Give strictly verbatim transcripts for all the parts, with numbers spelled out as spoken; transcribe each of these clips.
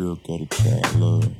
real gutter cat love.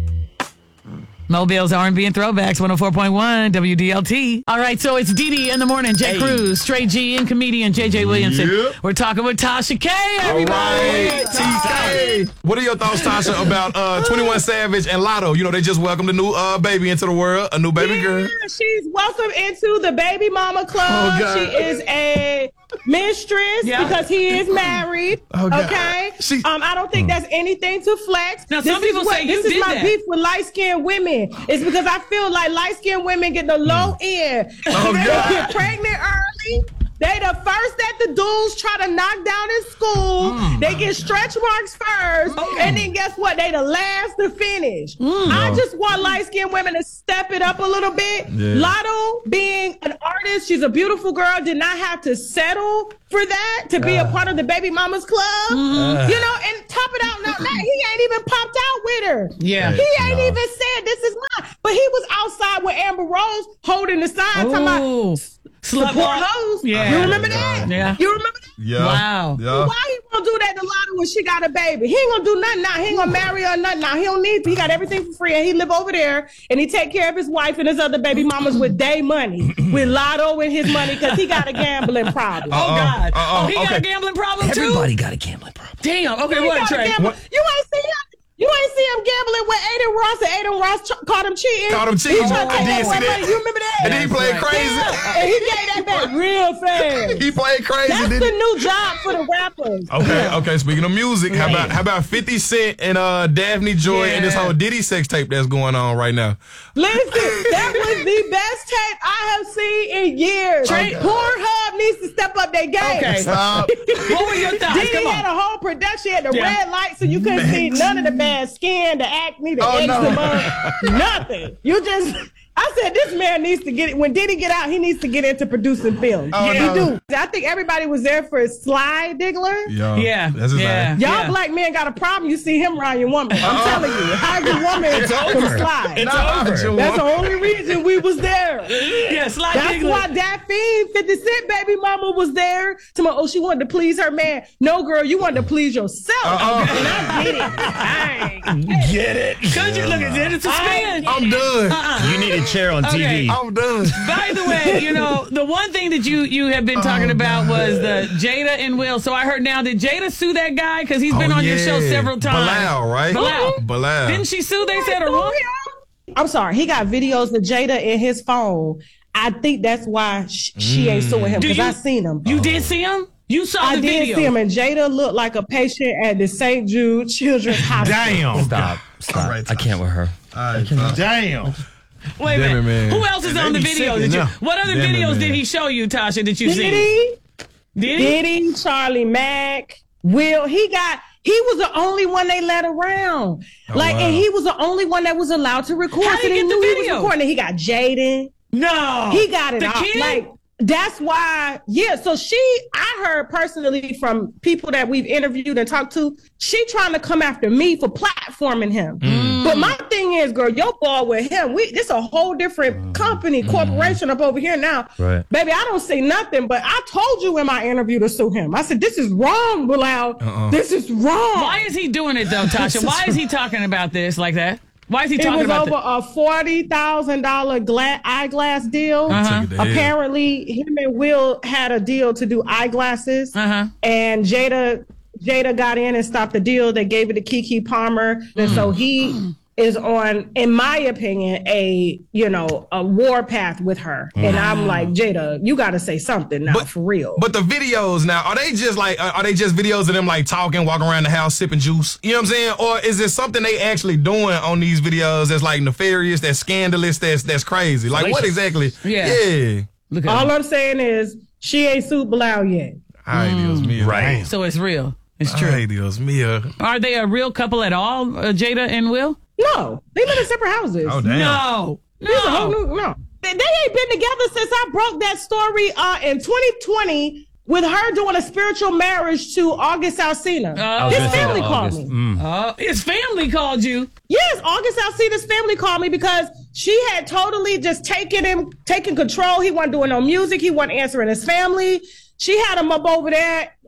Mobile's R and B and Throwbacks, one oh four point one W D L T. All right, so it's Dee Dee in the morning. Jay hey. Cruz, Straight G, and comedian J J Williamson. Yep. We're talking with Tasha K, everybody. All right, T K. What are your thoughts, Tasha, about uh, twenty-one Savage and Lotto? You know, they just welcomed a new uh, baby into the world, a new baby yeah, girl. She's welcome into the Baby Mama Club. Oh, she is a mistress yeah. because he is married. Oh, okay? She, um, I don't think mm. that's anything to flex. Now, some this people what, say you This did is my that. beef with light-skinned women. It's because I feel like light-skinned women get the low mm. end. Oh, they God. get pregnant early. They the first that the dudes try to knock down in school. Mm. They get stretch marks first. Oh. And then guess what? They the last to finish. Mm. I just want light-skinned women to step it up a little bit. Yeah. Lotto, being an artist, she's a beautiful girl, did not have to settle for that, to be uh. a part of the Baby Mamas Club. Mm. Uh. You know, and top it out, now, he ain't even popped out with her. Yeah. He ain't no. even said, this is mine. But he was outside with Amber Rose holding the sign, talking about Slut support hoes. Yeah. You remember that? Yeah. You remember that? Yeah. Wow. Yeah. Why he gonna do that to Lotto when she got a baby? He ain't gonna do nothing now. He ain't gonna marry her or nothing now. He don't need to. He got everything for free and he live over there and he take care of his wife and his other baby mamas with day money. With Lotto and his money because he got a gambling problem. Uh-uh. Oh, God. Uh-uh. Oh, he okay. got a gambling problem too? Everybody got a gambling problem. Damn. Okay, He what, got a Trey? gambling- What? You ain't see him. You ain't see him gambling with Aiden Ross, and Aiden Ross ch- caught him cheating. Caught him cheating. He tried to I take did that see one that. money. You remember that? And then he played crazy. Yeah. And he gave that back real fast. He played crazy. That's didn't the he? new job for the rappers. Okay, okay. Speaking of music, how about how about fifty Cent and uh, Daphne Joy Yeah. and this whole Diddy sex tape that's going on right now? Listen, that was the best tape I have seen in years. Okay. Pornhub needs to step up their game. Okay. Stop. What were your thoughts? Diddy Come had on. a whole production, had the Yeah. red light, so you couldn't see none of the bad skin, the acne, the Oh, no. eczema, nothing. You just, I said, this man needs to get it. When Diddy get out, he needs to get into producing film. Oh, he no. do. I think everybody was there for Sly Diggler. Yo, Yeah. that's his Yeah. name. Y'all Yeah. black men got a problem. You see him around your woman. I'm Uh-uh. telling you, hide your woman It's from over. Sly. It's Nah, over. Joe. That's the only reason we was there. Yeah, Sly That's Diggler. why Daphne, fifty Cent baby mama was there. To my, oh, she wanted to please her man. No, girl, you wanted to please yourself. Uh-uh. And I get it. I ain't Get it. Could you look at it? It's a spin. I'm done. Uh-uh. You need a chair on Okay. T V. I'm done. By the way, you know, the one thing that you you have been talking Oh, about God. was the Jada and Will. So I heard now that Jada sue that guy because he's been Oh, on your show yeah. several times. Bilal, right? Bilal. Bilal. Didn't she sue, they said, or what? I'm sorry. He got videos of Jada in his phone. I think that's why sh- she ain't suing him Do because you- I seen him. You did see him? You saw I the did video. see him, and Jada looked like a patient at the Saint Jude Children's Hospital. Damn. Stop. Stop. All right, I can't with her. All right, Tom. Damn. Wait a Damn minute. it, man. Who else is They on the be video? sick Did you, enough. what other Damn it, videos man. did he show you, Tasha, that you see? Diddy, Did he? Diddy, Charlie Mack, Will. He got. He was the only one they let around. Oh, like, wow. and he was the only one that was allowed to record. How did so he they get the knew he video? was recording. He got Jaden. No. He got it The all. kid? Like, that's why, yeah. So she, I heard personally from people that we've interviewed and talked to, she trying to come after me for platforming him. Mm. But my thing is, girl, your ball with him. We this a whole different company, corporation up over here now. Right. Baby, I don't see nothing, but I told you in my interview to sue him. I said, this is wrong, Bilal. Uh-uh. This is wrong. Why is he doing it, though, Tasha? Why is he talking about this like that? Why is he It talking was about over this? a forty thousand dollars gla- eyeglass deal. Uh-huh. Take it to hell. Apparently, him and Will had a deal to do eyeglasses, Uh-huh. and Jada Jada got in and stopped the deal. They gave it to Keke Palmer, and so he is on, in my opinion, a you know a war path with her. And I'm like, Jada, you got to say something now, But- for real. But the videos now, are they just like, are they just videos of them like talking, walking around the house, sipping juice? You know what I'm saying? Or is it something they actually doing on these videos that's like nefarious, that's scandalous, that's that's crazy? Like what exactly? Yeah. Yeah. Look at All him. I'm saying is she ain't sued Bilal yet. Ay, Dios mío. Right. So it's real. It's true. Ay, Dios mío. Are they a real couple at all, uh, Jada and Will? No, they live in separate houses. Oh, damn. No. This a whole No. new, no. They, they ain't been together since I broke that story uh, in twenty twenty with her doing a spiritual marriage to August Alsina. Uh, His gonna say family to called August. me. Uh, his family called you. Yes, August Alsina's family called me because she had totally just taken him, taken control. He wasn't doing no music. He wasn't answering his family. She had him up over there.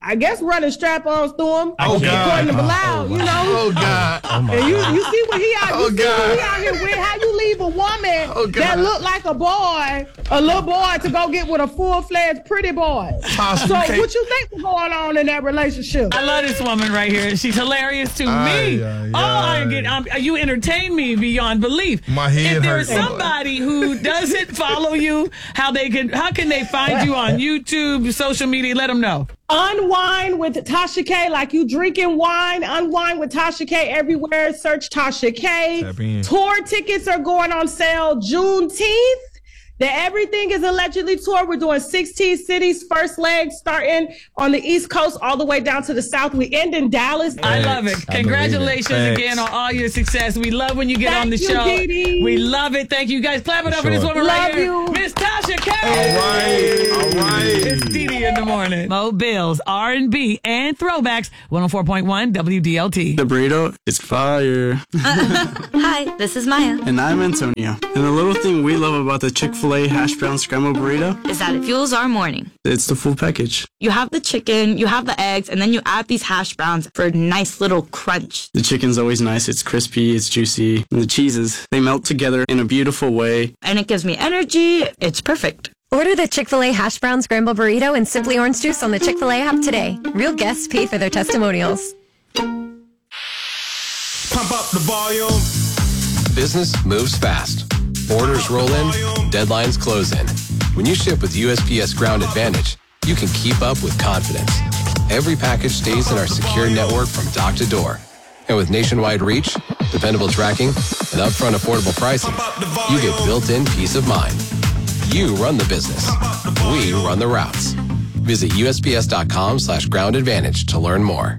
I guess running strap-ons through him. Oh, God. According to Bilal, you know. Oh, God. And you, you see what he out, Oh, you see God. what he out here with? How you leave a woman Oh, God. that look like a boy, a little boy, to go get with a full-fledged pretty boy? Tasha, So you can't- what you think was going on in that relationship? I love this woman right here. She's hilarious to Ay, me. ay, oh, I ay. get um, you entertain me beyond belief. My head If there's hurts. somebody who doesn't follow you, how they can how can they find you on YouTube, social media? Let them know. Unwind with Tasha K, like you drinking wine. Unwind with Tasha K everywhere. Search Tasha K. Tap in. Tour tickets are going on sale Juneteenth. The Everything is Allegedly tour. We're doing sixteen cities, first leg starting on the East Coast all the way down to the South. We end in Dallas. I love it. I believe it. Congratulations Thanks. again on all your success. We love when you get Thank on the you, show. Dee Dee. We love it. Thank you guys. Clap it up for this Sure. woman right Love here, you. Miss Tasha K. All right. All right. It's Dee Dee in the morning. Mo Bills, R and B, and throwbacks. one oh four point one W D L T. The burrito is fire. Hi, this is Maya. And I'm Antonio. And the little thing we love about the Chick-fil-A hash brown scrambled burrito, Is that it fuels our morning. it's the full package. You have the chicken, you have the eggs, and then you add these hash browns for a nice little crunch. The chicken's always nice. It's crispy, it's juicy. And the cheeses, they melt together in a beautiful way. And it gives me energy. It's perfect. Order the Chick-fil-A Hash Brown Scramble Burrito and Simply Orange Juice on the Chick-fil-A app today. Real guests pay for their testimonials. Pump up the volume. Business moves fast. Orders roll in, deadlines close in. When you ship with U S P S Ground Advantage, you can keep up with confidence. Every package stays in our secure network from dock to door. And with nationwide reach, dependable tracking, and upfront affordable pricing, you get built-in peace of mind. You run the business. We run the routes. Visit U S P S dot com slash ground advantage to learn more.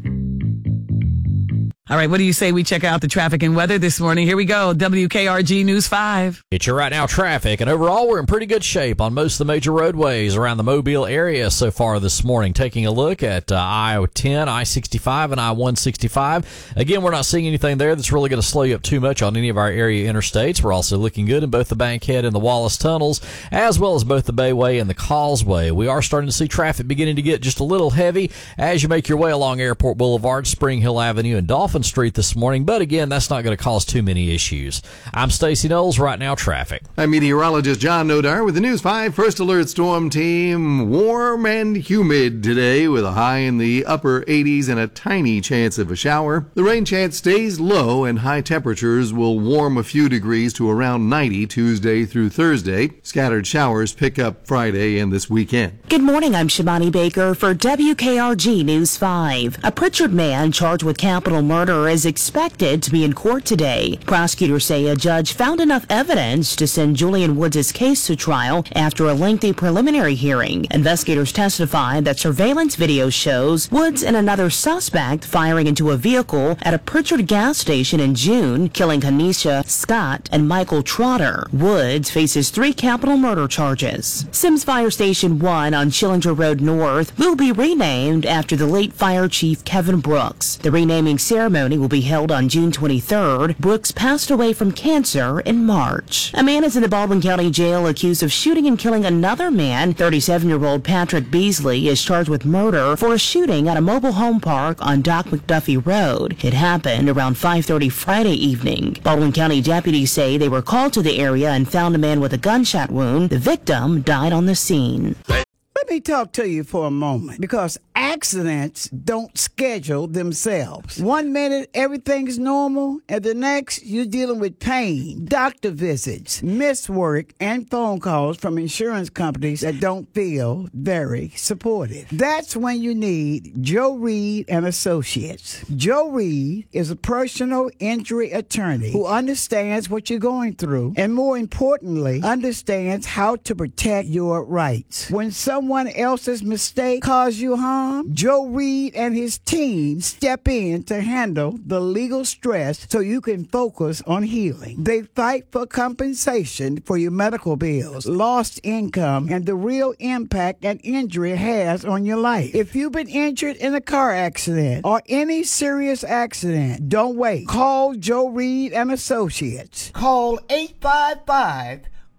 All right, what do you say we check out the traffic and weather this morning? Here we go. W K R G News five. It's your right now traffic, and overall we're in pretty good shape on most of the major roadways around the Mobile area so far this morning. Taking a look at uh, I ten, I sixty-five, and I one sixty-five. Again, we're not seeing anything there that's really going to slow you up too much on any of our area interstates. We're also looking good in both the Bankhead and the Wallace tunnels, as well as both the Bayway and the Causeway. We are starting to see traffic beginning to get just a little heavy as you make your way along Airport Boulevard, Spring Hill Avenue, and Dolphin Street this morning, but again, that's not going to cause too many issues. I'm Stacey Knowles, right now traffic. I'm meteorologist John Nodar with the News five First Alert Storm Team. Warm and humid today with a high in the upper eighties and a tiny chance of a shower. The rain chance stays low and high temperatures will warm a few degrees to around ninety Tuesday through Thursday. Scattered showers pick up Friday and this weekend. Good morning, I'm Shimani Baker for W K R G News five. A Pritchard man charged with capital murder is expected to be in court today. Prosecutors say a judge found enough evidence to send Julian Woods' case to trial after a lengthy preliminary hearing. Investigators testified that surveillance video shows Woods and another suspect firing into a vehicle at a Pritchard gas station in June, killing Kanisha Scott and Michael Trotter. Woods faces three capital murder charges. Sims Fire Station one on Schillinger Road North will be renamed after the late fire chief Kevin Brooks. The renaming ceremony will be held on June twenty-third. Brooks passed away from cancer in March. A man is in the Baldwin County Jail accused of shooting and killing another man. thirty-seven-year-old Patrick Beasley is charged with murder for a shooting at a mobile home park on Doc McDuffie Road. It happened around five thirty Friday evening. Baldwin County deputies say they were called to the area and found a man with a gunshot wound. The victim died on the scene. Let me talk to you for a moment, because accidents don't schedule themselves. One minute everything's normal, and the next you're dealing with pain, doctor visits, missed work, and phone calls from insurance companies that don't feel very supportive. That's when you need Joe Reed and Associates. Joe Reed is a personal injury attorney who understands what you're going through, and more importantly, understands how to protect your rights. When someone Someone else's mistake cause you harm, Joe Reed and his team step in to handle the legal stress so you can focus on healing. They fight for compensation for your medical bills, lost income, and the real impact an injury has on your life. If you've been injured in a car accident or any serious accident, don't wait. Call Joe Reed and Associates. Call eight five five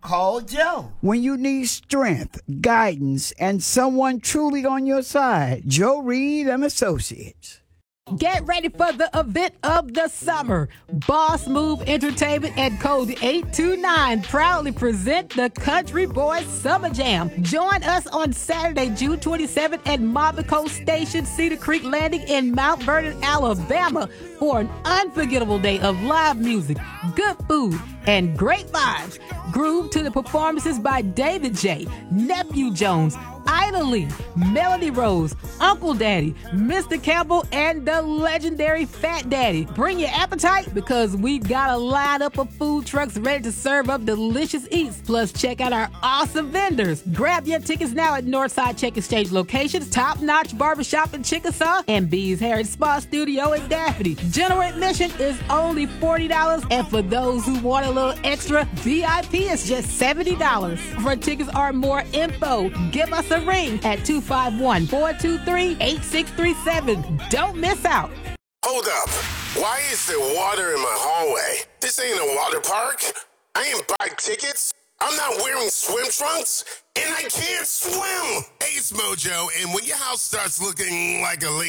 call Joe. When you need strength, guidance, and someone truly on your side, Joe Reed and Associates. Get ready for the event of the summer. Boss Move Entertainment and Code eight two nine proudly present the Country Boys Summer Jam. Join us on Saturday, June twenty-seventh at Mobico Station, Cedar Creek Landing in Mount Vernon, Alabama for an unforgettable day of live music, good food, and great vibes. Groove to the performances by David J, Nephew Jones, Ida Lee, Melody Rose, Uncle Daddy, Mister Campbell, and the legendary Fat Daddy. Bring your appetite because we've got a lineup of food trucks ready to serve up delicious eats. Plus, check out our awesome vendors. Grab your tickets now at Northside Check Exchange locations, Top Notch Barbershop in Chickasaw, and Bee's Hair and Spa Studio in Daphne. General admission is only forty dollars, and for those who want a little extra, V I P is just seventy dollars. For tickets or more info, give us a ring at two five one, four two three, eight six three seven. Don't miss out. Hold up. Why is there water in my hallway? This ain't a water park. I ain't buy tickets. I'm not wearing swim trunks, and I can't swim. Hey, it's Mojo, and when your house starts looking like a lake,